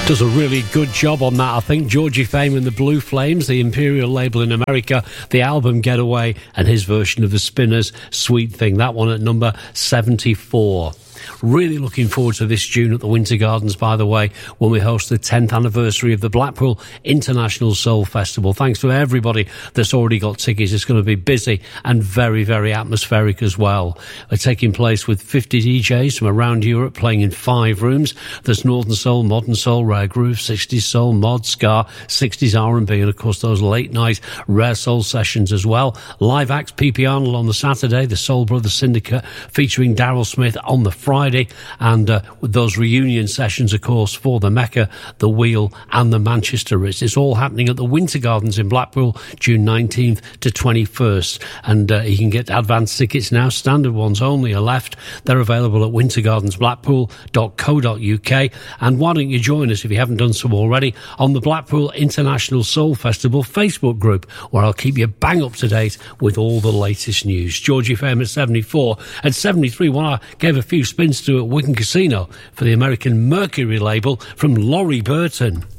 Does a really good job on that, I think. Georgie Fame and the Blue Flames, the Imperial label in America, the album Getaway, and his version of the Spinners, Sweet Thing. That one at number 74. Really looking forward to this June at the Winter Gardens, by the way, when we host the 10th anniversary of the Blackpool International Soul Festival. Thanks to everybody that's already got tickets. It's going to be busy and very, very atmospheric as well. They're taking place with 50 DJs from around Europe playing in 5 rooms. There's Northern Soul, Modern Soul, Rare Groove, 60s Soul, Mod, Ska, 60s R&B, and of course those late night Rare Soul sessions as well. Live acts, P.P. Arnold on the Saturday, the Soul Brothers Syndicate featuring Daryl Smith on the Friday, and with those reunion sessions, of course, for the Mecca, the Wheel and the Manchester Ritz. It's all happening at the Winter Gardens in Blackpool, June 19th to 21st, and you can get advance tickets now. Standard ones only are left. They're available at wintergardensblackpool.co.uk, and why don't you join us, if you haven't done so already, on the Blackpool International Soul Festival Facebook group, where I'll keep you bang up to date with all the latest news. Georgie Fame at 74. At 73, well, I gave a few spins to at Wigan Casino for the American Mercury label from Laurie Burton.